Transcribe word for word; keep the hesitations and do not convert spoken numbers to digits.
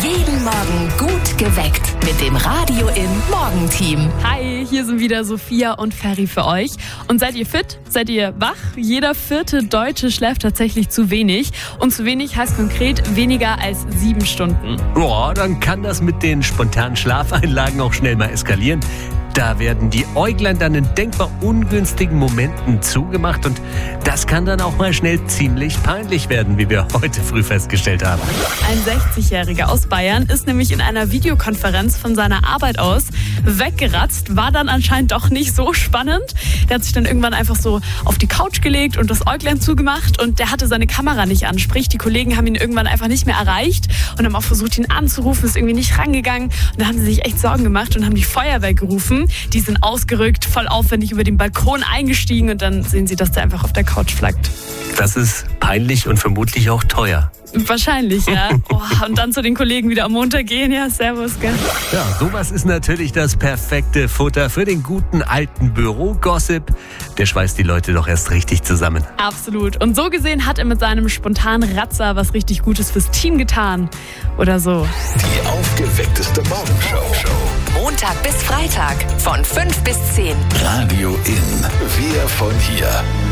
Jeden Morgen gut geweckt mit dem Radio im Morgenteam. Hi, hier sind wieder Sophia und Ferry für euch. Und seid ihr fit? Seid ihr wach? Jeder vierte Deutsche schläft tatsächlich zu wenig. Und zu wenig heißt konkret weniger als sieben Stunden. Boah, dann kann das mit den spontanen Schlafeinlagen auch schnell mal eskalieren. Da werden die Äuglein dann in denkbar ungünstigen Momenten zugemacht und das kann dann auch mal schnell ziemlich peinlich werden, wie wir heute früh festgestellt haben. Ein sechzigjähriger aus Bayern ist nämlich in einer Videokonferenz von seiner Arbeit aus weggeratzt, war dann anscheinend doch nicht so spannend. Der hat sich dann irgendwann einfach so auf die Couch gelegt und das Äuglein zugemacht und der hatte seine Kamera nicht an. Sprich, die Kollegen haben ihn irgendwann einfach nicht mehr erreicht und haben auch versucht, ihn anzurufen, ist irgendwie nicht rangegangen. Und da haben sie sich echt Sorgen gemacht und haben die Feuerwehr gerufen. Die sind ausgerückt, voll aufwendig über den Balkon eingestiegen und dann sehen sie, dass der einfach auf der Couch flackt. Das ist peinlich und vermutlich auch teuer. Wahrscheinlich, ja. Oh, und dann zu den Kollegen wieder am Montag gehen. Ja, servus, gell? Ja, sowas ist natürlich das perfekte Futter für den guten alten Büro-Gossip. Der schweißt die Leute doch erst richtig zusammen. Absolut. Und so gesehen hat er mit seinem spontanen Ratzer was richtig Gutes fürs Team getan. Oder so. Die aufgeweckteste Morgenshow. Montag bis Freitag von fünf bis zehn. Radio in. Wir von hier.